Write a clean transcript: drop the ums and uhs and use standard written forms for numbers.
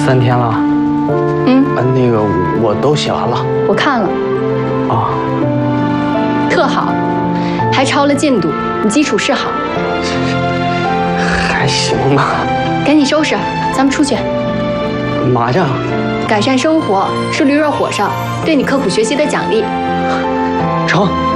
3天了。那个我都写完了。 我看了。 啊。 特好，还超了进度，你基础是好。 还行吧。 赶紧收拾，咱们出去。 麻将。 改善生活是驴肉火烧，对你刻苦学习的奖励。 成。